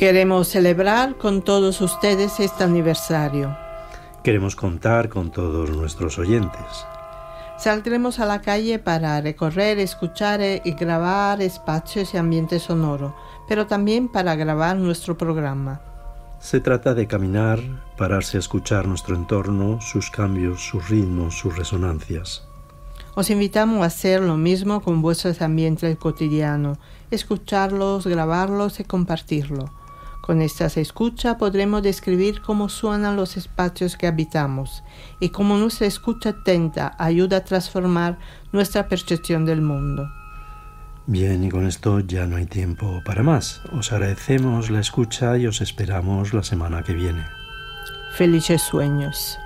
Queremos celebrar con todos ustedes este aniversario. Queremos contar con todos nuestros oyentes. Saldremos a la calle para recorrer, escuchar y grabar espacios y ambientes sonoros, pero también para grabar nuestro programa. Se trata de caminar, pararse a escuchar nuestro entorno, sus cambios, sus ritmos, sus resonancias. Os invitamos a hacer lo mismo con vuestros ambientes cotidianos, escucharlos, grabarlos y compartirlos. Con estas escuchas podremos describir cómo suenan los espacios que habitamos y cómo nuestra escucha atenta ayuda a transformar nuestra percepción del mundo. Bien, y con esto ya no hay tiempo para más. Os agradecemos la escucha y os esperamos la semana que viene. Felices sueños.